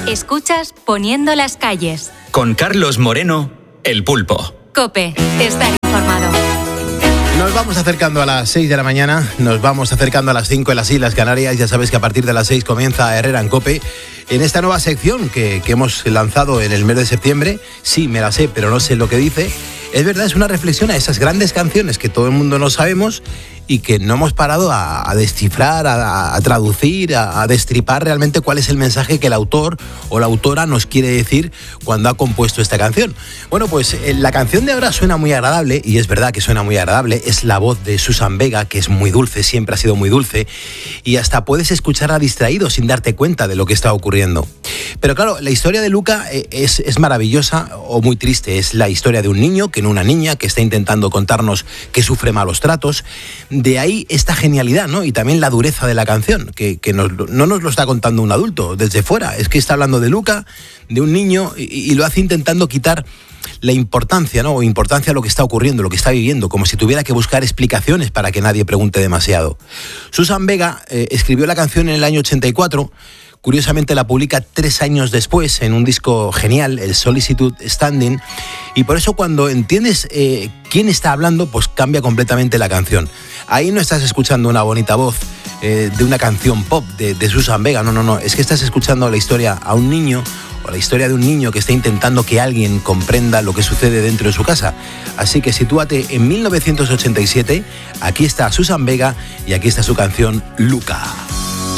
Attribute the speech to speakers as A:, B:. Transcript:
A: Escuchas Poniendo las calles.
B: Con Carlos Moreno, El Pulpo.
A: COPE, estar informado.
C: Nos vamos acercando a las 6 de la mañana, nos vamos acercando a las 5 en las Islas Canarias. Ya sabes que a partir de las 6 comienza Herrera en COPE. En esta nueva sección que hemos lanzado en el mes de septiembre, sí, me la sé, pero no sé lo que dice. Es verdad, es una reflexión a esas grandes canciones que todo el mundo no sabemos y que no hemos parado a descifrar, a traducir, a destripar realmente cuál es el mensaje que el autor o la autora nos quiere decir cuando ha compuesto esta canción. Bueno, pues la canción de ahora suena muy agradable, y es verdad que suena muy agradable. Es la voz de Susan Vega, que es muy dulce, siempre ha sido muy dulce, y hasta puedes escucharla distraído sin darte cuenta de lo que está ocurriendo. Pero claro, la historia de Luca es maravillosa o muy triste. Es la historia de un niño, que no una niña, que está intentando contarnos que sufre malos tratos. De ahí esta genialidad, ¿no? Y también la dureza de la canción, que no nos lo está contando un adulto desde fuera. Es que está hablando de Luca, de un niño, y lo hace intentando quitar la importancia, ¿no? O importancia a lo que está ocurriendo, lo que está viviendo, como si tuviera que buscar explicaciones para que nadie pregunte demasiado. Susan Vega escribió la canción en el año 84. Curiosamente la publica 3 años después en un disco genial, el Solitude Standing, y por eso cuando entiendes quién está hablando, pues cambia completamente la canción. Ahí no estás escuchando una bonita voz de una canción pop de Susan Vega, no, es que estás escuchando la historia a un niño, o la historia de un niño que está intentando que alguien comprenda lo que sucede dentro de su casa. Así que sitúate en 1987, aquí está Susan Vega y aquí está su canción Luca.